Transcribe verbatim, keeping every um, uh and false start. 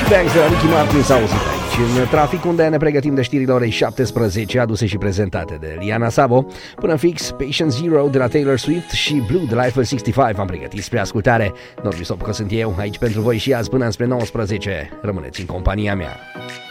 Banks de la Ricky Martin s-a auzit aici în trafic, unde ne pregătim de știrile orei șaptesprezece, aduse și prezentate de Liana Sabo. Până fix, Patient Zero de la Taylor Swift și Blue de la Eiffel șaizeci și cinci am pregătit spre ascultare. Norbi Sopucă sunt eu, aici pentru voi și azi până înspre nouăsprezece. Rămâneți în compania mea.